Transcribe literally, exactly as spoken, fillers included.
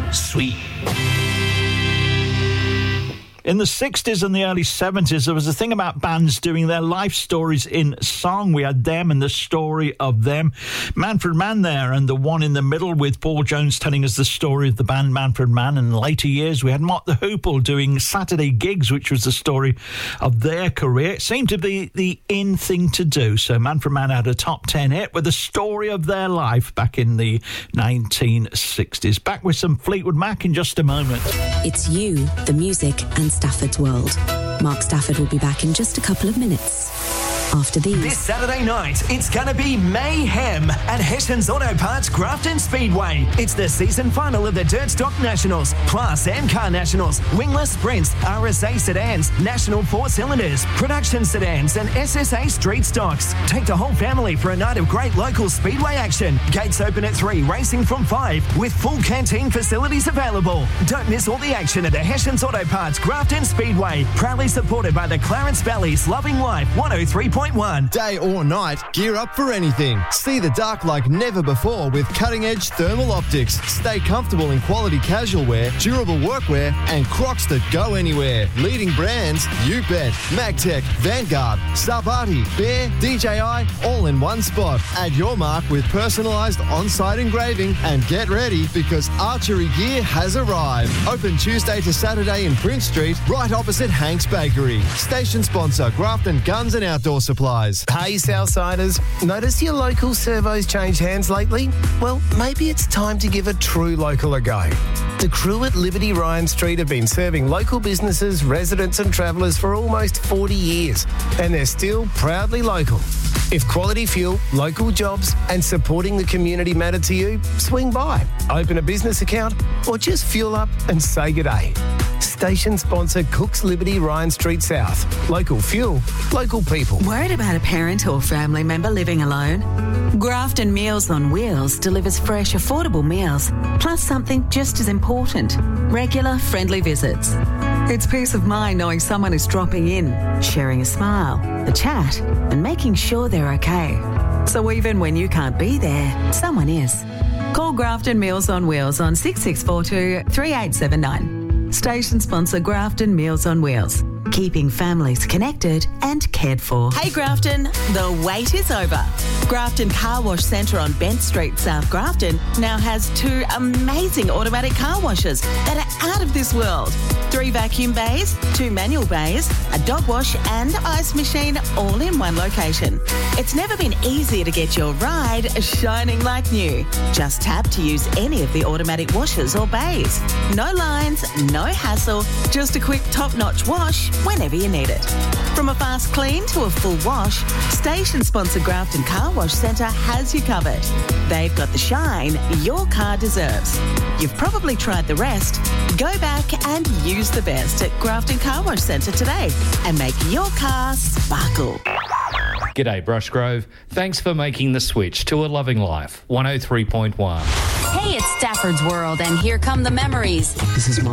Sweet. In the sixties and the early seventies, there was a thing about bands doing their life stories in song. We had Them and the Story of Them. Manfred Mann there, and the one in the middle with Paul Jones telling us the story of the band Manfred Mann. And in later years, we had Mott the Hoople doing Saturday Gigs, which was the story of their career. It seemed to be the in thing to do. So Manfred Mann had a top ten hit with the story of their life back in the nineteen sixties. Back with some Fleetwood Mac in just a moment. It's you, the music, and Stafford's World. Mark Stafford will be back in just a couple of minutes. After these... This Saturday night, it's going to be mayhem at Hessian's Auto Parts Grafton Speedway. It's the season final of the Dirt Stock Nationals, plus M Car Nationals, wingless sprints, R S A sedans, National four cylinders, production sedans and S S A street stocks. Take the whole family for a night of great local speedway action. Gates open at three, racing from five, with full canteen facilities available. Don't miss all the action at the Hessian's Auto Parts Grafton Speedway, proudly supported by the Clarence Valley's Loving Life one oh three point one. Day or night, gear up for anything. See the dark like never before with cutting-edge thermal optics. Stay comfortable in quality casual wear, durable workwear, and Crocs that go anywhere. Leading brands, you bet. Magtech, Vanguard, Sabati, Bear, D J I, all in one spot. Add your mark with personalised on-site engraving and get ready because archery gear has arrived. Open Tuesday to Saturday in Prince Street, right opposite Hank's Bakery. Station sponsor, Grafton Guns and Outdoor Supplies. Hey, Southsiders, notice your local servos changed hands lately? Well, maybe it's time to give a true local a go. The crew at Liberty Ryan Street have been serving local businesses, residents and travellers for almost forty years, and they're still proudly local. If quality fuel, local jobs and supporting the community matter to you, swing by, open a business account or just fuel up and say g'day. Station sponsor Cook's Liberty Ryan Street South. Local fuel, local people. Worried about a parent or family member living alone? Grafton Meals on Wheels delivers fresh, affordable meals, plus something just as important, regular, friendly visits. It's peace of mind knowing someone is dropping in, sharing a smile, a chat, and making sure they're okay. So even when you can't be there, someone is. Call Grafton Meals on Wheels on six six four two, three eight seven nine. Station sponsor Grafton Meals on Wheels. Keeping families connected and cared for. Hey Grafton, the wait is over. Grafton Car Wash Centre on Bent Street, South Grafton now has two amazing automatic car washes that are out of this world. Three vacuum bays, two manual bays, a dog wash and ice machine all in one location. It's never been easier to get your ride shining like new. Just tap to use any of the automatic washers or bays. No lines, no hassle, just a quick top-notch wash whenever you need it. From a fast clean to a full wash, station sponsor Grafton Car Wash Centre has you covered. They've got the shine your car deserves. You've probably tried the rest. Go back and use the best at Grafton Car Wash Centre today and make your car sparkle. G'day, Brushgrove. Thanks for making the switch to a loving life. one oh three point one. Hey, it's Stafford's World, and here come the memories. This is